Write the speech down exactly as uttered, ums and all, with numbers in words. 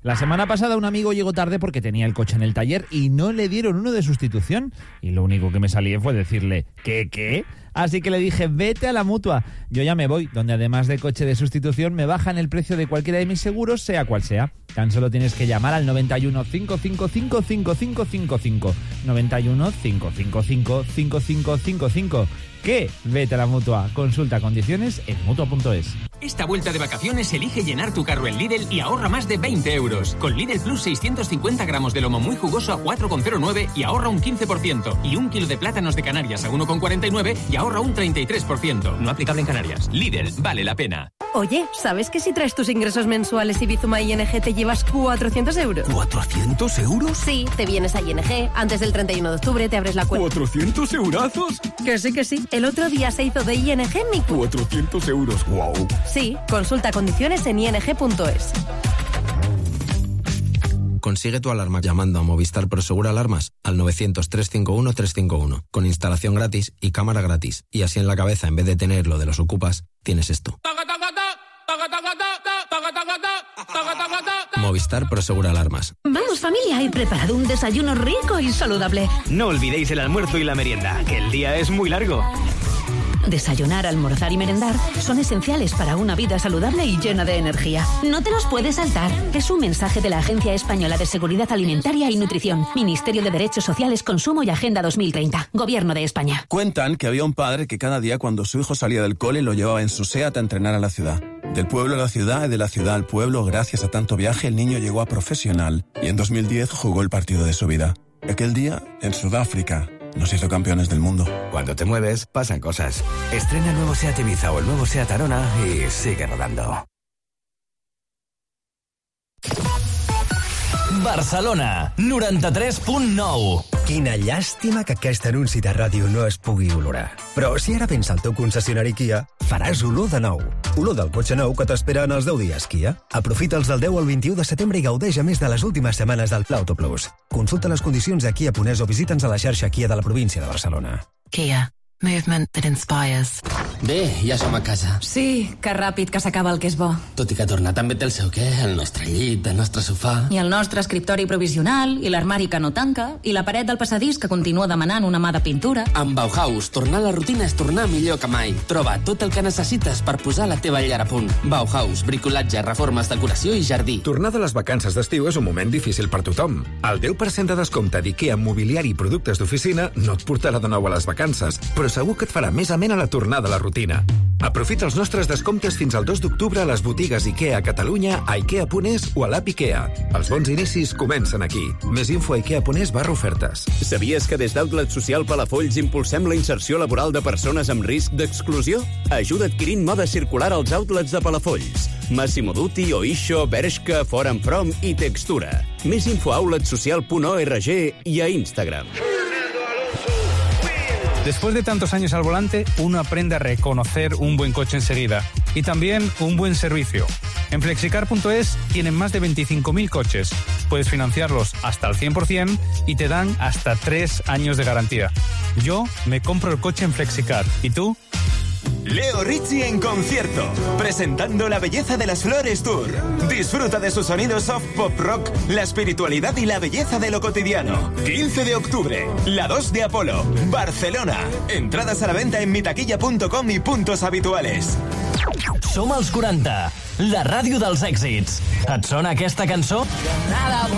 La semana pasada un amigo llegó tarde porque tenía el coche en el taller y no le dieron uno de sustitución. Y lo único que me salía fue decirle, ¿qué, qué? Así que le dije, vete a la Mutua. Yo ya me voy, donde además de coche de sustitución me bajan el precio de cualquiera de mis seguros, sea cual sea. Tan solo tienes que llamar al noventa y uno, cinco cinco cinco, cinco cinco cinco cinco. noventa y uno, cinco cinco cinco, cinco cinco cinco cinco. ¿Qué? Vete a la Mutua. Consulta condiciones en mutua punto es. Esta vuelta de vacaciones elige llenar tu carro en Lidl y ahorra más de veinte euros. Con Lidl Plus seiscientos cincuenta gramos de lomo muy jugoso a cuatro coma cero nueve y ahorra un quince por ciento. Y un kilo de plátanos de Canarias a uno coma cuarenta y nueve y ahorra un treinta y tres por ciento. No aplicable en Canarias. Lidl, vale la pena. Oye, ¿sabes que si traes tus ingresos mensuales y Bizuma I N G te llevas cuatrocientos euros? ¿cuatrocientos euros? Sí, te vienes a I N G, antes del treinta y uno de octubre te abres la cuenta. ¿cuatrocientos eurazos? Que sí, que sí. El otro día se hizo de I N G mi cuenta. cuatrocientos euros, wow. Sí, consulta condiciones en i n g punto es. Consigue tu alarma llamando a Movistar Prosegur Alarmas al novecientos, trescientos cincuenta y uno, trescientos cincuenta y uno, con instalación gratis y cámara gratis. Y así en la cabeza, en vez de tener lo de los ocupas, tienes esto. Movistar Prosegur Alarmas. Vamos, familia, he preparado un desayuno rico y saludable. No olvidéis el almuerzo y la merienda, que el día es muy largo. Desayunar, almorzar y merendar son esenciales para una vida saludable y llena de energía. No te los puedes saltar. Es un mensaje de la Agencia Española de Seguridad Alimentaria y Nutrición, Ministerio de Derechos Sociales, Consumo y Agenda dos mil treinta, Gobierno de España. Cuentan que había un padre que cada día cuando su hijo salía del cole lo llevaba en su SEAT a entrenar a la ciudad. Del pueblo a la ciudad y de la ciudad al pueblo, gracias a tanto viaje, el niño llegó a profesional y en dos mil diez jugó el partido de su vida. Aquel día, en Sudáfrica, nos hizo campeones del mundo. Cuando te mueves, pasan cosas. Estrena el nuevo SEAT Ibiza o el nuevo SEAT Arona y sigue rodando. Barcelona, noranta-tres punt nou. Quina llàstima que aquest anunci de ràdio no es pugui olorar. Però si ara vens al teu concessionari Kia, faràs olor de nou. Olor del cotxe nou que t'espera en els deu dies Kia. Aprofita'ls del deu al vint-i-u de setembre i gaudeix a més de les últimes setmanes del Pla Auto Plus. Consulta les condicions a Kia Punès o visita'ns a la xarxa Kia de la província de Barcelona. Kia. Movement that inspires. Bé, ja som a casa. Sí, que ràpid que s'acaba el que és bo. Tot i que tornar també té el seu què, el nostre llit, el nostre sofà... I el nostre escriptori provisional, i l'armari que no tanca, i la paret del passadís que continua demanant una mà de pintura. Amb Bauhaus, tornar a la rutina és tornar millor que mai. Troba tot el que necessites per posar la teva llar a punt. Bauhaus, bricolatge, reformes, decoració i jardí. Tornar de les vacances d'estiu és un moment difícil per tothom. El deu per cent de descompte d'IKEA en mobiliari i productes d'oficina no et portarà de nou a les vacances, però segur que et farà més amena la tornada a la rutina. Aprofita els nostres descomptes fins al dos d'octubre a les botigues IKEA a Catalunya, a ikea punt es o a l'app IKEA. Els bons inicis comencen aquí. Més info a ikea punt es barra ofertes. Sabies que des d'Outlet Social Palafolls impulsem la inserció laboral de persones amb risc d'exclusió? Ajuda adquirint moda circular als outlets de Palafolls. Massimo Dutti, Oisho, Bershka, Forum From i Textura. Més info a outlet social punt org i a Instagram. Después de tantos años al volante, uno aprende a reconocer un buen coche enseguida y también un buen servicio. En flexicar punto es tienen más de veinticinco mil coches. Puedes financiarlos hasta el cien por ciento y te dan hasta tres años de garantía. Yo me compro el coche en Flexicar. ¿Y tú? Leo Richie en concierto, presentando La Belleza de las Flores Tour. Disfruta de sus sonidos soft pop rock, la espiritualidad y la belleza de lo cotidiano. quince de octubre, la dos de Apolo, Barcelona. Entradas a la venta en mitaquilla punto com i puntos habituales. Som als quaranta, la ràdio dels èxits. Et sona aquesta cançó? Nada.